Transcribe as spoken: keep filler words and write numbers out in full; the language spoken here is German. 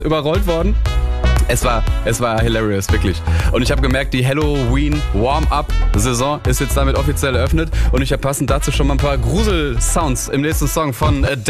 überrollt worden. Es war, es war hilarious, wirklich. Und ich habe gemerkt, die Halloween Warm-Up-Saison ist jetzt damit offiziell eröffnet. Und ich habe passend dazu schon mal ein paar Grusel-Sounds im nächsten Song von